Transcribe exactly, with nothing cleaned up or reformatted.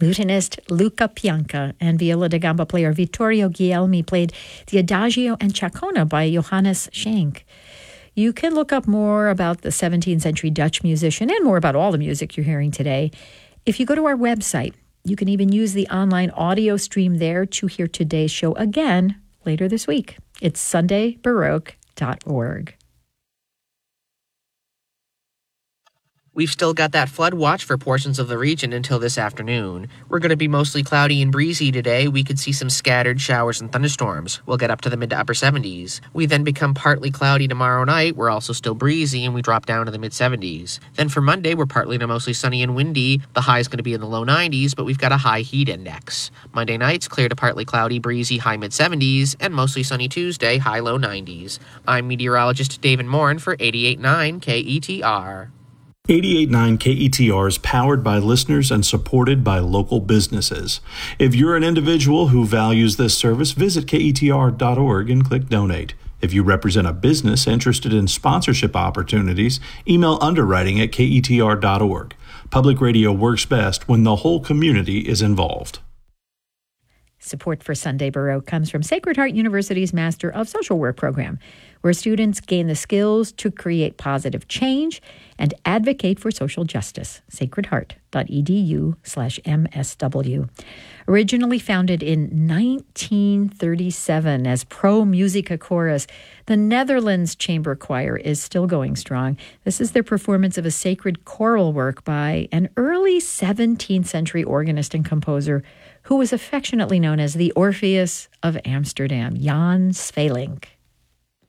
Lutenist Luca Pianca and viola da gamba player Vittorio Guglielmi played the Adagio and Chacona by Johannes Schenk. You can look up more about the seventeenth century Dutch musician and more about all the music you're hearing today if you go to our website. You can even use the online audio stream there to hear today's show again later this week. It's sunday baroque dot org. We've still got that flood watch for portions of the region until this afternoon. We're going to be mostly cloudy and breezy today. We could see some scattered showers and thunderstorms. We'll get up to the mid to upper seventies. We then become partly cloudy tomorrow night. We're also still breezy, and we drop down to the mid seventies. Then for Monday, we're partly to mostly sunny and windy. The high is going to be in the low nineties, but we've got a high heat index. Monday night's clear to partly cloudy, breezy, high mid seventies, and mostly sunny Tuesday, high low nineties. I'm meteorologist David Morin for eighty-eight point nine K E T R. eighty-eight point nine K E T R is powered by listeners and supported by local businesses. If you're an individual who values this service, visit K E T R dot org and click Donate. If you represent a business interested in sponsorship opportunities, email underwriting at K E T R dot org. Public radio works best when the whole community is involved. Support for Sunday Baroque comes from Sacred Heart University's Master of Social Work program, where students gain the skills to create positive change and advocate for social justice. sacred heart dot e d u slash M S W. Originally founded in nineteen thirty-seven as Pro Musica Chorus, the Netherlands Chamber Choir is still going strong. This is their performance of a sacred choral work by an early seventeenth century organist and composer who was affectionately known as the Orpheus of Amsterdam, Jan Svelink.